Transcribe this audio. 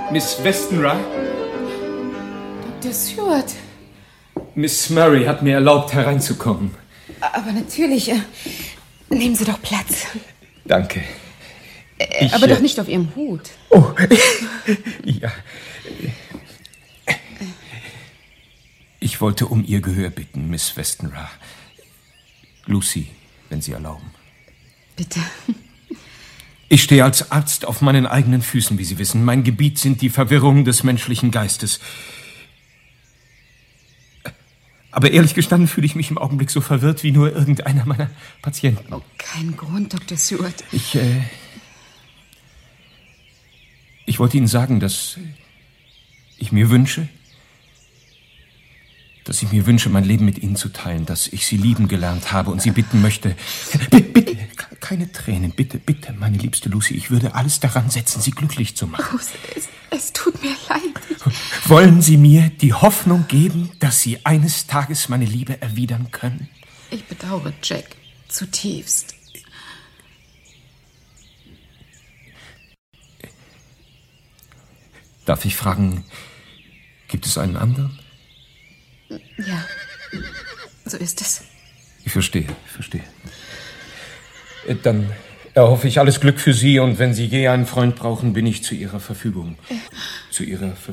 Miss Westenra? Dr. Seward. Miss Murray hat mir erlaubt, hereinzukommen. Aber natürlich. Nehmen Sie doch Platz. Danke. Aber doch nicht auf Ihrem Hut. Oh, ja. Ich wollte um Ihr Gehör bitten, Miss Westenra. Lucy, wenn Sie erlauben. Bitte. Ich stehe als Arzt auf meinen eigenen Füßen, wie Sie wissen. Mein Gebiet sind die Verwirrungen des menschlichen Geistes. Aber ehrlich gestanden fühle ich mich im Augenblick so verwirrt wie nur irgendeiner meiner Patienten. Oh, kein Grund, Dr. Seward. Ich wollte Ihnen sagen, dass ich mir wünsche, mein Leben mit Ihnen zu teilen, dass ich Sie lieben gelernt habe und Sie bitten möchte. Bitte, keine Tränen, bitte, meine liebste Lucy, ich würde alles daran setzen, Sie glücklich zu machen. Oh, es tut mir leid. Wollen Sie mir die Hoffnung geben, dass Sie eines Tages meine Liebe erwidern können? Ich bedauere Jack zutiefst. Darf ich fragen, gibt es einen anderen? Ja, so ist es. Ich verstehe. Dann erhoffe ich alles Glück für Sie und wenn Sie je einen Freund brauchen, bin ich zu Ihrer Verfügung.